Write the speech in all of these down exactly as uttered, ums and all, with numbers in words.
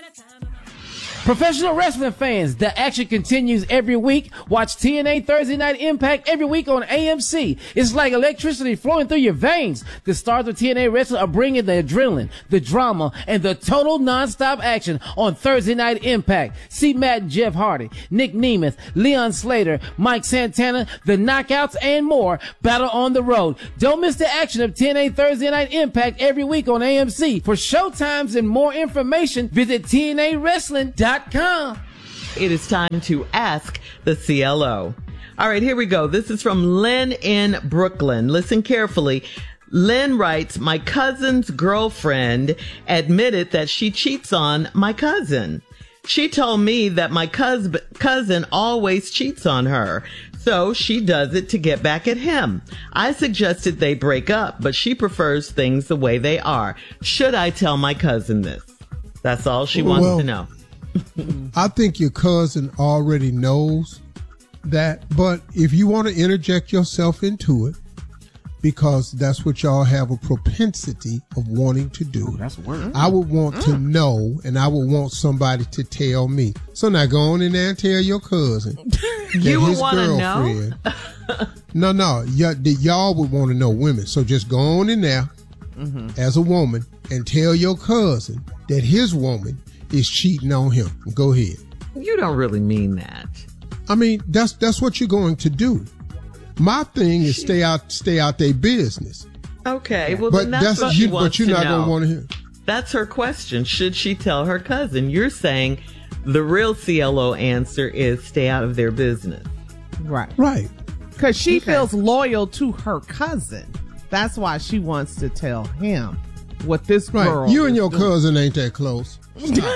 Professional wrestling fans, the action continues every week. Watch T N A Thursday Night Impact every week on A M C. It's like electricity flowing through your veins. The stars of T N A Wrestling are bringing the adrenaline, the drama, and the total non-stop action on Thursday Night Impact. See Matt and Jeff Hardy, Nick Nemeth, Leon Slater, Mike Santana, the Knockouts, and more battle on the road. Don't miss the action of T N A Thursday Night Impact every week on A M C. For showtimes and more information, visit T N A wrestling dot com. It is time to ask the C L O. All right, here we go. This is from Lynn in Brooklyn. Listen carefully. Lynn writes, my cousin's girlfriend admitted that she cheats on my cousin. She told me that my cous- cousin always cheats on her, so she does it to get back at him. I suggested they break up, but she prefers things the way they are. Should I tell my cousin this? That's all she wants well, to know. I think your cousin already knows that, but if you want to interject yourself into it, because that's what y'all have a propensity of wanting to do. Ooh, that's weird. I would want mm. to know, and I would want somebody to tell me. So now go on in there and tell your cousin. You would his want to know? no, no, y- y'all would want to know women. So just go on in there mm-hmm. as a woman and tell your cousin that his woman is cheating on him. Go ahead. You don't really mean that. I mean, that's that's what you're going to do. My thing is stay out stay out their business. Okay, well but then that's, that's what you, she wants but you're to not know. going to want to hear. That's her question. Should she tell her cousin? You're saying the real C L O answer is stay out of their business. Right. Right. Because she Okay. feels loyal to her cousin. That's why she wants to tell him what this Right. girl You and is your doing. cousin ain't that close. it You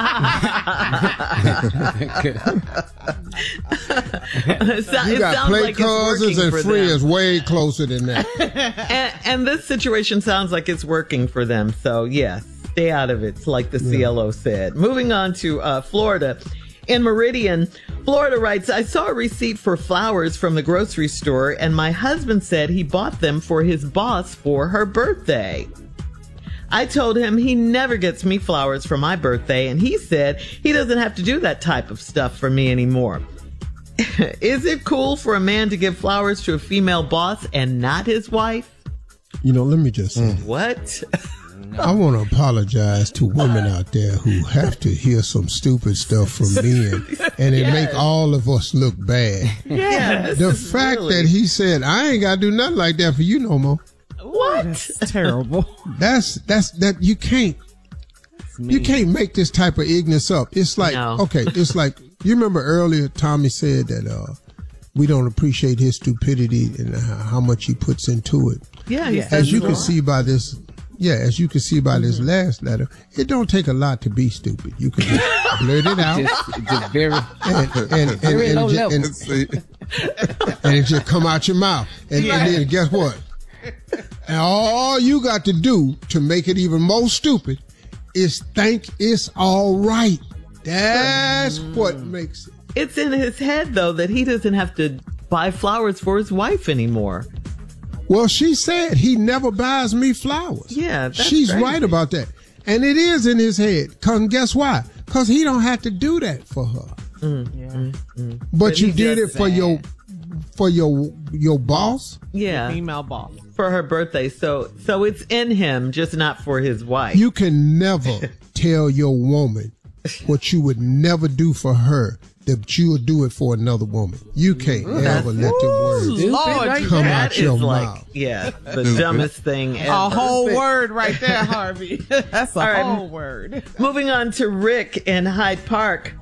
got sounds play like cousins it's and working for friends them. way closer than that. and, and this situation sounds like it's working for them. So yes, stay out of it, like the yeah. C L O said. Moving on to uh, Florida. In Meridian, Florida writes, I saw a receipt for flowers from the grocery store, and my husband said he bought them for his boss for her birthday. I told him he never gets me flowers for my birthday, and he said he doesn't have to do that type of stuff for me anymore. Is it cool for a man to give flowers to a female boss and not his wife? You know, let me just say, mm. What? I want to apologize to women out there who have to hear some stupid stuff from men, and it yes. make all of us look bad. Yes, the fact really... that he said, I ain't got to do nothing like that for you no more. What? That's terrible. That's, that's, that you can't, you can't make this type of ignorance up. It's like, no. okay, it's like, you remember earlier Tommy said that, uh, we don't appreciate his stupidity and how much he puts into it. Yeah. He as you can see by this, yeah, as you can see by this last letter, it don't take a lot to be stupid. You can just blurt it out. Just, just very, and, and, and, very and, low and, level. And, and it just come out your mouth. And, and then guess what? And all you got to do to make it even more stupid is think it's all right. That's mm. what makes it. It's in his head, though, that he doesn't have to buy flowers for his wife anymore. Well, she said he never buys me flowers. Yeah, that's she's crazy. right about that. And it is in his head. Cause guess why? Because he don't have to do that for her. Mm, yeah. mm, mm. But, but you did it for sad. your for your your boss? Yeah. The female boss. For her birthday. So so it's in him, just not for his wife. You can never tell your woman what you would never do for her, that you would do it for another woman. You can't Ooh, ever let the words Lord, come that out your is like, mouth. Yeah, the dumbest thing ever. A whole word right there, Harvey. That's a All right. whole word. Moving on to Rick in Hyde Park.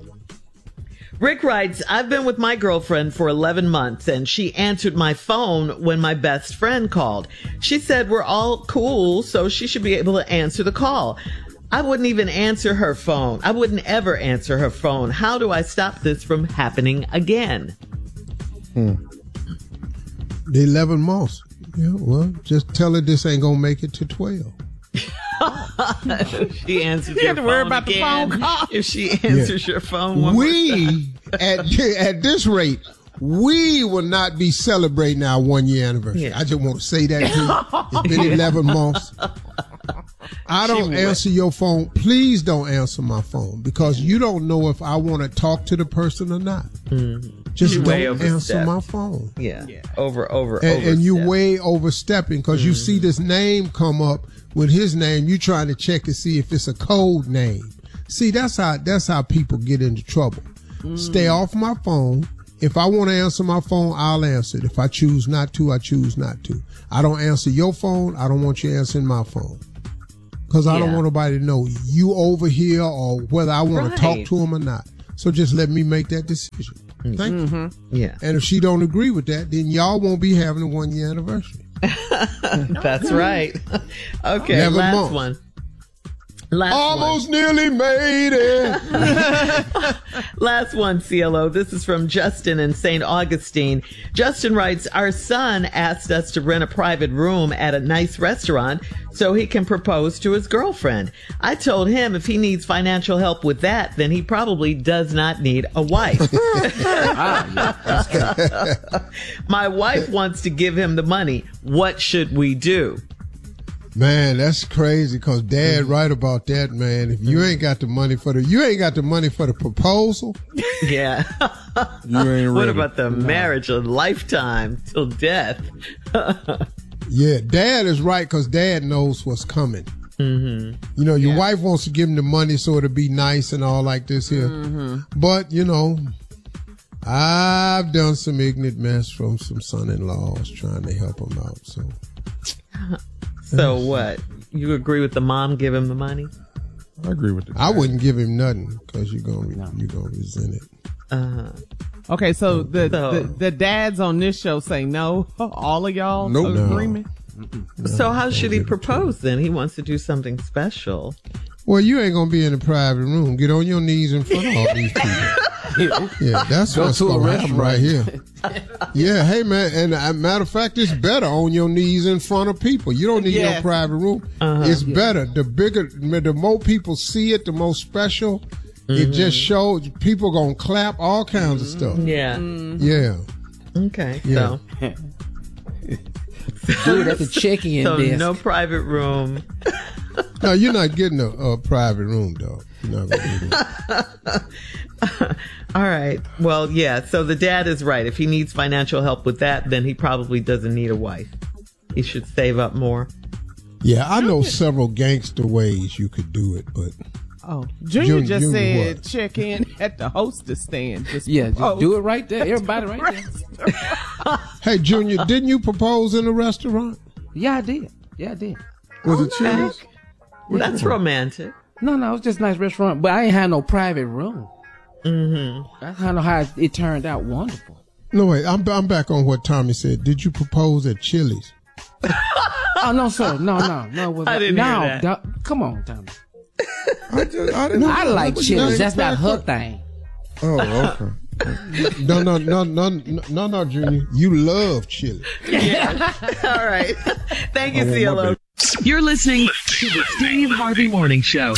Rick writes, I've been with my girlfriend for eleven months, and she answered my phone when my best friend called. She said we're all cool, so she should be able to answer the call. I wouldn't even answer her phone. I wouldn't ever answer her phone. How do I stop this from happening again? Hmm. The eleven months. Yeah, well, just tell her this ain't gonna make it to twelve. If she answers you your have to phone worry about again, the phone call. If she answers yeah. your phone one we, more time. at, at this rate, we will not be celebrating our one year anniversary. Yeah. I just want to say that to you. It's been eleven months. I don't answer your phone. Please don't answer my phone because you don't know if I want to talk to the person or not. Mm-hmm. Just you don't answer my phone. Yeah, yeah. over, over, and, and you way overstepping because mm-hmm. you see this name come up with his name. You trying to check to see if it's a code name. See, that's how that's how people get into trouble. Mm-hmm. Stay off my phone. If I want to answer my phone, I'll answer it. If I choose not to, I choose not to. I don't answer your phone. I don't want you answering my phone. Because I yeah. don't want nobody to know you over here or whether I want right. to talk to him or not. So just let me make that decision. Thank mm-hmm. you. Yeah. And if she don't agree with that, then y'all won't be having a one year anniversary. That's right. Okay, Never last month. one. Last Almost one. nearly made it. Last one, C L O. This is from Justin in Saint Augustine. Justin writes, our son asked us to rent a private room at a nice restaurant so he can propose to his girlfriend. I told him if he needs financial help with that, then he probably does not need a wife. My wife wants to give him the money. What should we do? Man, that's crazy because Dad mm-hmm. right about that, man. If you ain't got the money for the, you ain't got the money for the proposal. Yeah. You ain't ready. What about the no. marriage, a lifetime till death? Yeah, Dad is right because Dad knows what's coming. Mm-hmm. You know, your yeah. wife wants to give him the money so it'll be nice and all like this here. Mm-hmm. But, you know, I've done some ignorant mess from some son-in-laws trying to help him out, so... So what? You agree with the mom? Give him the money? I agree with the dad. I wouldn't give him nothing because you're gonna no. you're gonna resent it. Uh-huh. Okay, so the, so the the dads on this show say no. All of y'all nope. agreement. No. So how should he propose then? He wants to do something special. Well, you ain't gonna be in a private room. Get on your knees in front of all these people. Yeah, that's Go what's gonna happen right here. Yeah, hey man, and uh, matter of fact, it's better on your knees in front of people. You don't need yes. no private room. Uh-huh. It's yeah. better. The bigger, the more people see it, the more special. Mm-hmm. It just shows people gonna clap all kinds mm-hmm. of stuff. Yeah, mm-hmm. yeah. Okay, yeah. so. Do it at the check-in so desk. No private room. No, you're not getting a, a private room, though. You're not gonna do that. All right. Well, yeah. So the dad is right. If he needs financial help with that, then he probably doesn't need a wife. He should save up more. Yeah, I know several gangster ways you could do it, but oh, Junior, Junior just Junior said what? Check in at the hostess stand. Just yeah, just do it right there. Everybody right there. Hey, Junior, didn't you propose in a restaurant? Yeah, I did. Yeah, I did. Was oh, it Chili's? Well, that's romantic. No, no, it was just a nice restaurant, but I ain't had no private room. Mm-hmm. That's kind of how it turned out wonderful. No, wait, I'm I'm back on what Tommy said. Did you propose at Chili's? Oh, no, sir. No, no, no. It wasn't. I didn't no, hear that. Da- come on, Tommy. I, just, I, didn't, I like Chili's. That's not her thing. Oh, okay. No, no, no, no, no, no, Junior. You love chili. Yeah. All right. Thank you, C L O. You're listening to the Steve Harvey Morning Show.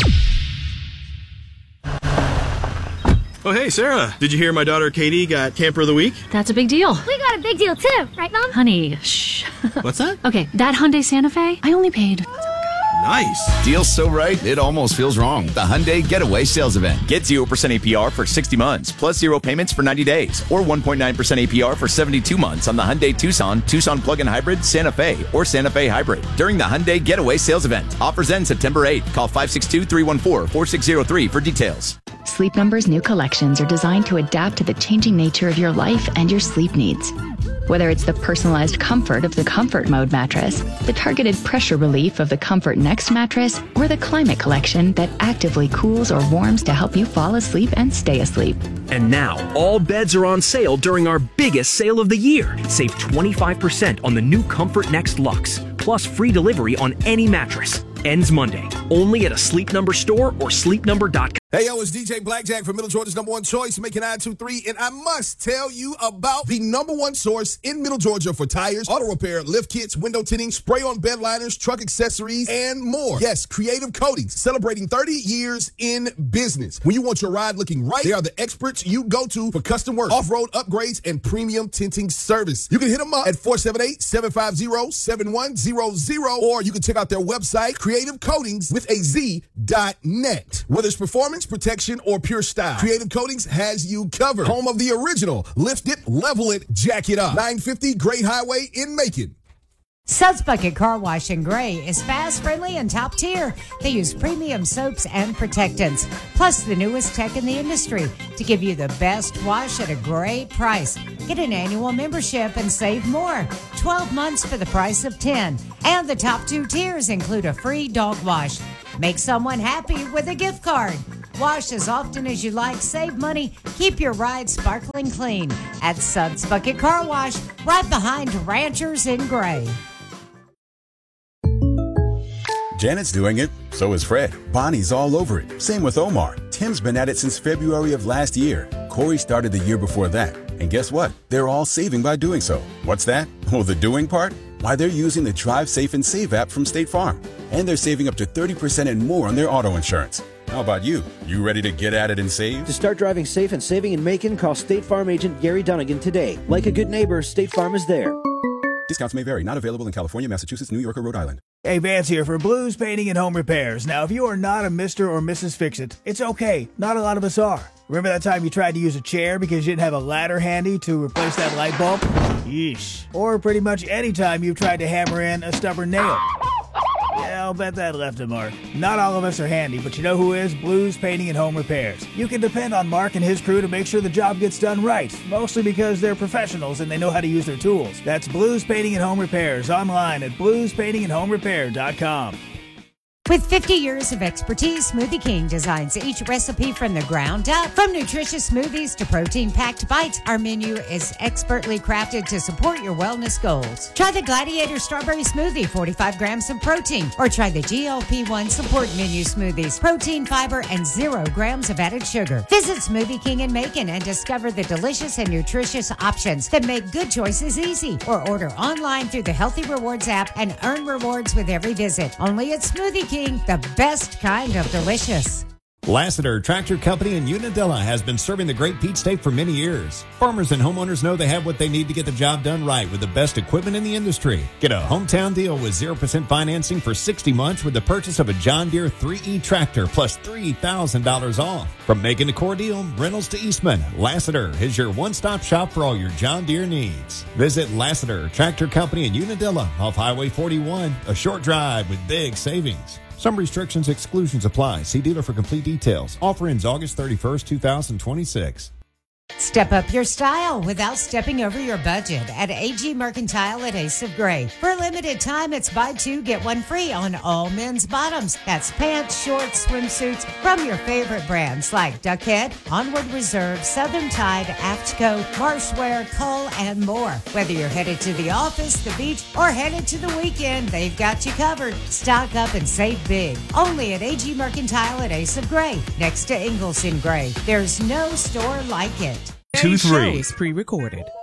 Oh, hey, Sarah. Did you hear my daughter Katie got Camper of the Week? That's a big deal. We got a big deal, too. Right, Mom? Honey, shh. What's that? Okay, that Hyundai Santa Fe, I only paid... Nice. Deal's so right, it almost feels wrong. The Hyundai Getaway Sales Event. Get zero percent A P R for sixty months, plus zero payments for ninety days, or one point nine percent A P R for seventy-two months on the Hyundai Tucson, Tucson Plug-in Hybrid, Santa Fe, or Santa Fe Hybrid during the Hyundai Getaway Sales Event. Offers end September eighth. Call five six two, three one four, four six zero three for details. Sleep Number's new collections are designed to adapt to the changing nature of your life and your sleep needs. Whether it's the personalized comfort of the Comfort Mode mattress, the targeted pressure relief of the Comfort Next mattress, or the Climate Collection that actively cools or warms to help you fall asleep and stay asleep. And now, all beds are on sale during our biggest sale of the year. Save twenty-five percent on the new Comfort Next Luxe, plus free delivery on any mattress. Ends Monday, only at a Sleep Number store or sleep number dot com. Hey, yo, it's D J Blackjack from Middle Georgia's number one choice, making nine two three, and I must tell you about the number one source in Middle Georgia for tires, auto repair, lift kits, window tinting, spray-on bed liners, truck accessories, and more. Yes, Creative Coatings, celebrating thirty years in business. When you want your ride looking right, they are the experts you go to for custom work, off-road upgrades, and premium tinting service. You can hit them up at four seven eight, seven five zero, seven one zero zero, or you can check out their website, creative coatings with a Z dot net. Whether it's performance, protection, or pure style, Creative Coatings has you covered. Home of the original Lift It, Level It, Jack It Up. nine fifty Great Highway in Macon. Suds Bucket Car Wash in Gray is fast, friendly, and top tier. They use premium soaps and protectants, plus the newest tech in the industry to give you the best wash at a great price. Get an annual membership and save more. twelve months for the price of ten. And the top two tiers include a free dog wash. Make someone happy with a gift card. Wash as often as you like, save money, keep your ride sparkling clean at Suds Bucket Car Wash, right behind Ranchers in Gray. Janet's doing it, so is Fred. Bonnie's all over it. Same with Omar. Tim's been at it since February of last year. Corey started the year before that. And guess what? They're all saving by doing so. What's that? Oh, the doing part? Why, they're using the Drive Safe and Save app from State Farm. And they're saving up to thirty percent and more on their auto insurance. How about you? You ready to get at it and save? To start driving safe and saving in Macon, call State Farm agent Gary Dunnigan today. Like a good neighbor, State Farm is there. Discounts may vary. Not available in California, Massachusetts, New York, or Rhode Island. Hey, Vance here for Blues Painting and Home Repairs. Now, if you are not a Mister or Missus Fix-It, it's okay. Not a lot of us are. Remember that time you tried to use a chair because you didn't have a ladder handy to replace that light bulb? Yeesh. Or pretty much any time you've tried to hammer in a stubborn nail. Yeah, I'll bet that left a mark. Not all of us are handy, but you know who is? Blues Painting and Home Repairs. You can depend on Mark and his crew to make sure the job gets done right, mostly because they're professionals and they know how to use their tools. That's Blues Painting and Home Repairs, online at blues painting and home repair dot com. With fifty years of expertise, Smoothie King designs each recipe from the ground up. From nutritious smoothies to protein-packed bites, our menu is expertly crafted to support your wellness goals. Try the Gladiator Strawberry Smoothie, forty-five grams of protein, or try the G L P one Support Menu Smoothies, protein, fiber, and zero grams of added sugar. Visit Smoothie King in Macon and discover the delicious and nutritious options that make good choices easy. Or order online through the Healthy Rewards app and earn rewards with every visit. Only at Smoothie King, the best kind of delicious. Lassiter Tractor Company in Unadilla has been serving the Great Peach State for many years. Farmers and homeowners know they have what they need to get the job done right with the best equipment in the industry. Get a hometown deal with zero percent financing for sixty months with the purchase of a John Deere three E tractor plus three thousand dollars off. From Macon to Cordele, Reynolds to Eastman, Lassiter is your one-stop shop for all your John Deere needs. Visit Lassiter Tractor Company in Unadilla off Highway forty-one, a short drive with big savings. Some restrictions, exclusions apply. See dealer for complete details. Offer ends August thirty-first, two thousand twenty-six. Step up your style without stepping over your budget at A G Mercantile at Ace of Gray. For a limited time, it's buy two, get one free on all men's bottoms. That's pants, shorts, swimsuits from your favorite brands like Duckhead, Onward Reserve, Southern Tide, Aftco, Marshwear, Cull, and more. Whether you're headed to the office, the beach, or headed to the weekend, they've got you covered. Stock up and save big. Only at A G Mercantile at Ace of Gray, next to Ingalls in Gray. There's no store like it. Two, three. Show is pre-recorded.